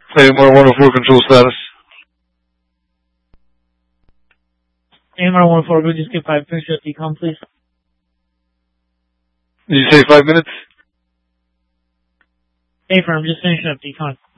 AMR 104 control status. AMR 104, we'll just get 5 minutes at decom, please. Did you say 5 minutes? Affirm, just finishing up decon.